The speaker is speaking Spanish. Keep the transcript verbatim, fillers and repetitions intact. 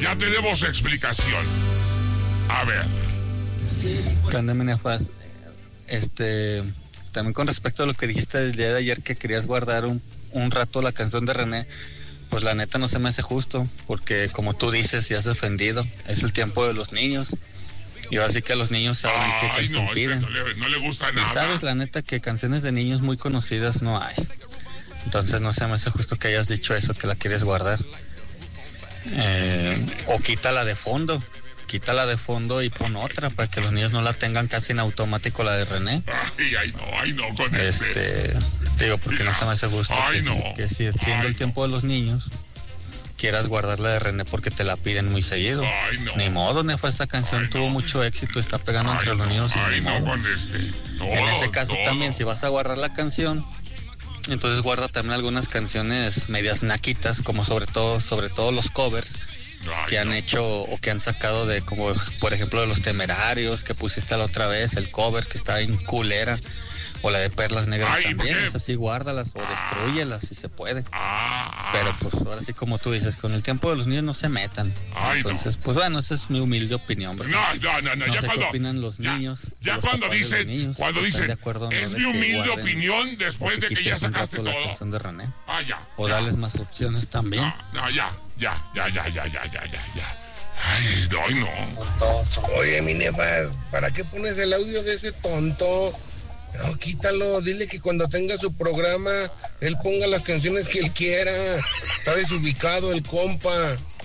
ya tenemos explicación. A ver. Cuando me nefas, este, también con respecto a lo que dijiste el día de ayer, que querías guardar un, un rato la canción de René, pues la neta no se me hace justo, porque como tú dices, ya has defendido, es el tiempo de los niños. Y ahora sí que a los niños saben qué canción no, piden. No le, no le gusta y nada. sabes, la neta, que canciones de niños muy conocidas no hay. Entonces no se me hace justo que hayas dicho eso, que la quieres guardar. Eh, o quítala de fondo. Quítala de fondo y pon otra para que los niños no la tengan casi en automático, la de René. Ay, ay, no, ay, no, con este. este digo, porque Mira. no se me hace justo ay, que, no. que si siendo ay, el tiempo no. de los niños quieras guardar la de René porque te la piden muy seguido. Ay, no. Ni modo, Nefa, esta canción ay, tuvo no. mucho éxito, está pegando ay, entre no. los niños. Y ay, ni no, modo. con este. Todo, en ese caso todo. también, si vas a guardar la canción, entonces guarda también algunas canciones medias naquitas, como sobre todo, sobre todo los covers ay, que han no. hecho o que han sacado de, como por ejemplo de Los Temerarios, que pusiste la otra vez, el cover que está en culera. O la de Perlas Negras ay, también, es así, guárdalas o ah, destrúyelas si se puede. Ah, Pero pues ahora sí, como tú dices, con el tiempo de los niños no se metan. Ay, Entonces, no. pues bueno, esa es mi humilde opinión, ¿verdad? No, no, no, no, no ya sé cuando... qué opinan los ya, niños. Ya los cuando dicen, niños, cuando dicen, de acuerdo, ¿no? Es mi humilde opinión después de que ya sacaste todo. La canción de René. Ah, ya. O ya. darles más opciones también. No, no, ya, ya, ya, ya, ya, ya, ya, ya, ya. Ay, no, no. Oye, mi nefas, ¿para qué pones el audio de ese tonto? No, quítalo, dile que cuando tenga su programa, él ponga las canciones que él quiera. Está desubicado el compa.